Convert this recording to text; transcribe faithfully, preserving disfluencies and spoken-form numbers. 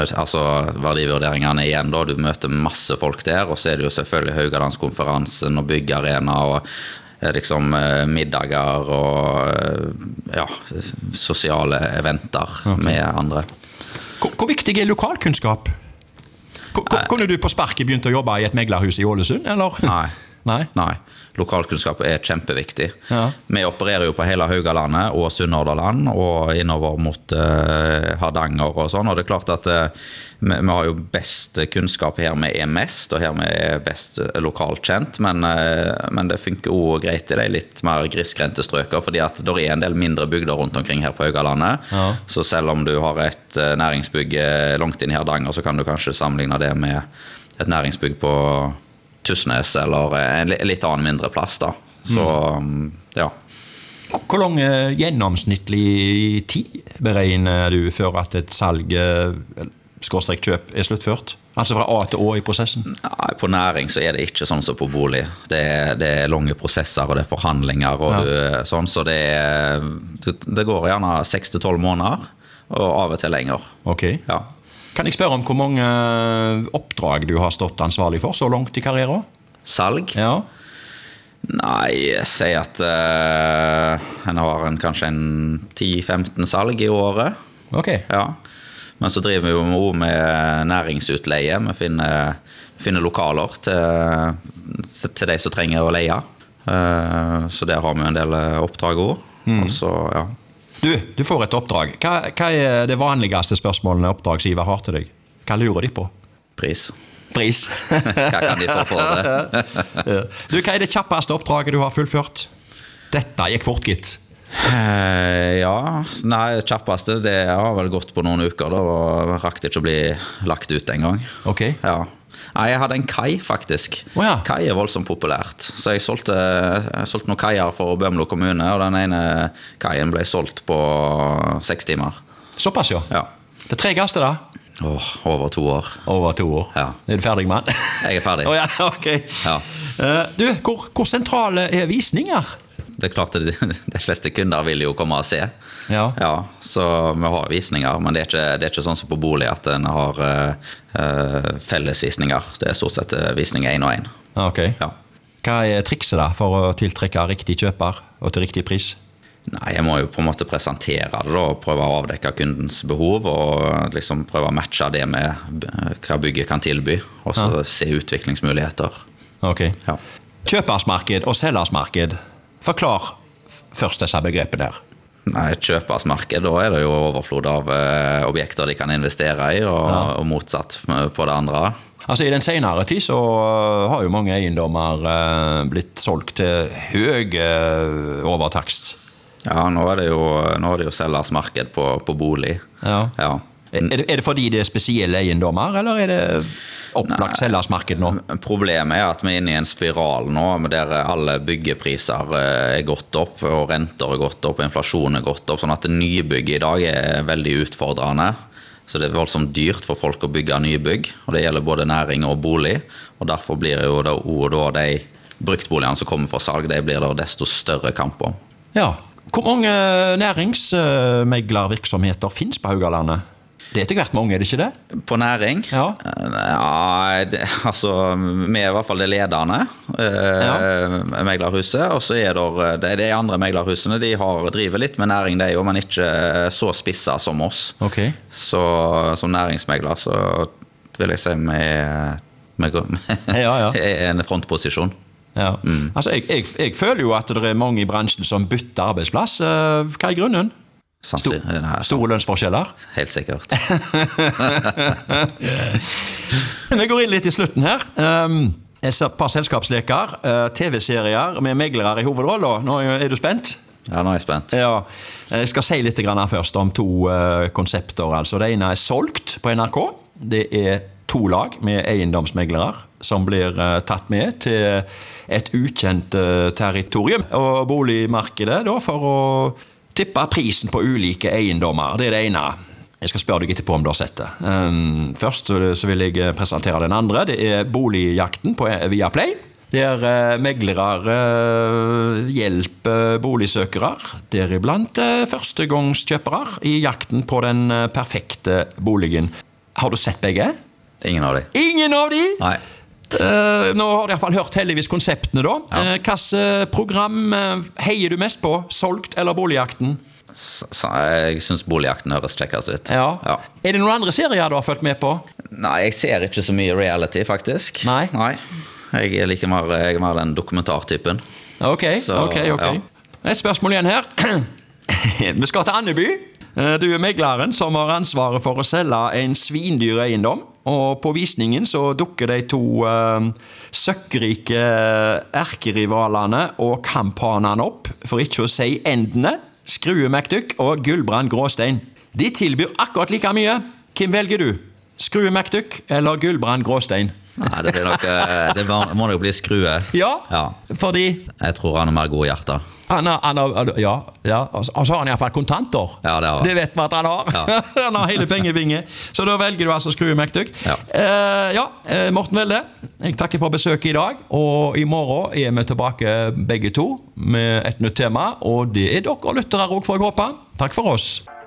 Altså verdivurderingene igjen da, du møter masse folk der, og så er det jo selvfølgelig Haugalandskonferansen og byggearena og liksom middager og ja, sosiale eventer okay. med andre. Hvor, hvor viktig er lokalkunnskap? Kunne du på sparket begynt å jobbe i et meglerhus i Ålesund, eller? Nei. Nei? Nei. Lokalkunnskap er kjempeviktig. Ja. Vi opererer jo på hele Haugalandet og Sunnhordland og innover mot uh, Hardanger og sånn, og det er klart at uh, vi, vi har jo best kunnskap her vi er mest, og her vi er best lokalt kjent, men, uh, men det funker jo greit i de litt mer grisgrendte strøker, fordi at det er en del mindre bygder rundt omkring her på Haugalandet, ja. Så selv om du har et uh, næringsbygg langt inn i Hardanger, så kan du kanskje sammenligne det med et næringsbygg på Tussnes eller en litt annen mindre plass da. Så, mm. ja. Hvor lang gjennomsnittlig tid beregner du før at et salg, skråstrek kjøp, er sluttført? Altså fra A til Å i prosessen? Nei, på næring så er det ikke sånn som på bolig. Det er, det er lange prosesser, og det er forhandlinger, og ja. du, sånn, så det, er, det går gjerne seks til tolv måneder, og av og til lenger. Ok. Ja. Kan jeg spørre om hvor mange oppdrag du har stått ansvarlig for så langt i karrieren? Salg? Ja. Nei, jeg sier at uh, en har en, kanskje en ti til femten salg i året. Ok. Ja. Men så driver vi jo med næringsutleie. Vi finner, finner lokaler til, til de som trenger å leie. Uh, så der har vi en del oppdrag også. Mm. Og så, ja. Du, du får et oppdrag. Hva, hva er det vanligste spørsmålene oppdragsgiver har til deg? Hva lurer de på? Pris. Pris. Hva kan de få for det? Du, hva er det kjappeste oppdraget du har fullført? Dette gikk fort, gitt. Uh, ja, nei, det kjappeste, det har vel gått på noen uker da, og rakk det ikke å bli lagt ut en gang. Ok. Ja. Nei, jeg hadde en kai faktisk. Oh, ja. Kai er voldsomt populært. Så jeg solgte, jeg solgte noen kaier for Bømlo kommune, og den ene kaien ble solgt på seks timer. Såpass, ja? Ja. Det tregeste da? Åh, over to år. Over to år? Ja. Er du ferdig, mann? Jeg er ferdig. Oh, ja, ok. Ja. Uh, du, hvor, hvor sentrale er visninger? Det er klart at de, de fleste kunder vil jo komme og se. Ja. Ja, så vi har visninger, men det er ikke, det er ikke sånn som på bolig at en har uh, fellesvisninger. Det er stort sett visning en og en. Ok. Ja. Hva er trikset da for å tiltrekke riktig kjøper og til riktig pris? Nei, jeg må jo på en måte presentere det da, prøve å avdekke kundens behov og liksom prøve å matche det med hva bygget kan tilby, og så ja. Se utviklingsmuligheter. Ok. Ja. Kjøpersmarked og selgersmarked. Forklar først disse begrepene der. Nei, kjøpersmarked, da er det jo overflod av eh, objekter de kan investere i, og, ja. Og motsatt på det andre. Altså I den senere tid så har jo mange eiendommer eh, blitt solgt til høy eh, overtakst. Ja, nå er det jo, nå er det jo selgersmarked på, på bolig. Ja. Ja. Er det, er det fordi det er spesielle eiendommer, eller er det opplagt selgersmarked nå? Problemet er at vi er inne i en spiral nå, der alle byggepriser er gått opp, og renter er gått opp, og inflasjonen er gått opp, sånn at nybygg i dag er veldig utfordrende. Så det er voldsomt dyrt for folk å bygge nye bygg, og det gjelder både næring og bolig, og derfor blir jo det og da de bruktboligene som kommer for salg, det blir det desto større kamp om. Ja. Hvor mange næringsmeglervirksomheter finnes på Haugalandet? Det er etter hvert mange, er det ikke det? På næring? Ja. Ja, det, altså, vi er i hvert fall det ledende eh, ja. meglerhuset, og så er det, det de andre meglerhusene, de har, driver litt med næring de, men ikke så spissa som oss. Ok. Så som næringsmegler, så vil jeg si med, med, med ja, ja. en frontposisjon. Ja. Mm. Altså, jeg, jeg, jeg føler jo at det er mange i bransjen som bytter arbeidsplass. Hva er grunnen? Stor, store lønnsforskjeller? Helt sikkert. Vi går inn litt i slutten her. Um, et par selskapsleker, uh, T V-serier med meglere i hovedrollen. Nå er du spent? Ja, nå er jeg spent. Ja. Jeg skal si litt grann først om to uh, konsepter. Altså. Det ene er solgt på N R K. Det er to lag med eiendomsmeglere som blir uh, tatt med til et ukjent uh, territorium og boligmarkedet da, for å tippe prisen på ulike eiendommer. Det er det ene. Jeg skal spørre deg etterpå om du har sett det. Um, først så vil jeg presentere den andre. Det er boligjakten på Viaplay. Der uh, meglere uh, hjelper boligsøkere, deriblant uh, førstegangskjøpere i jakten på den uh, perfekte boligen. Har du sett begge? Ingen av de. Ingen av de? Nei. Uh, nå har du i hvert fall hørt heldigvis konseptene da. Ja. Uh, Hvilket program uh, heier du mest på? Solgt eller Boligjakten? S s jeg synes Boligjakten høres kjekkest ut. Ja. Ja. Er det noen andre serier du har følt med på? Nei, jeg ser ikke så mye reality, faktisk. Nei? Nei. Jeg liker mer, jeg er mer den dokumentartypen. Ok, Så, ok, ok. ja. Et spørsmål igjen her. Vi skal til Andeby. Uh, du er megleren som har ansvaret for å selge en svindyr eiendom. Og på visningen så dukker de to uh, søkkrike erkerivalene og kamphanene opp, for ikke å si endene, Skrue McDuck og Gullbrand Gråstein. De tilbyr akkurat like mye. Hvem velger du? Skrue McDuck eller Gullbrand Gråstein? Nei, det, blir nok, det må nok bli Skrue. Ja, Ja. fordi Jeg tror han er mer god i hjertet. han har, han har, ja, ja, og så har han i hvert fall kontanter. Ja, det har han. Det vet vi at han har. Ja. Han har hele pengevinget. Så da velger du altså Skrue McDuck. Ja. Eh, ja, eh, Morten Welde, jeg takker for besøket i dag. Og i morgen er vi tilbake begge to med et nytt tema. Og det er dere lyttere også, får jeg håpe. Takk for oss.